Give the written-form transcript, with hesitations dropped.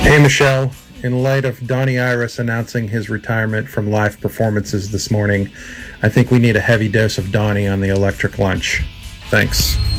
Hey, Michelle. In light of Donnie Iris announcing his retirement from live performances this morning, I think we need a heavy dose of Donnie on the electric lunch. Thanks.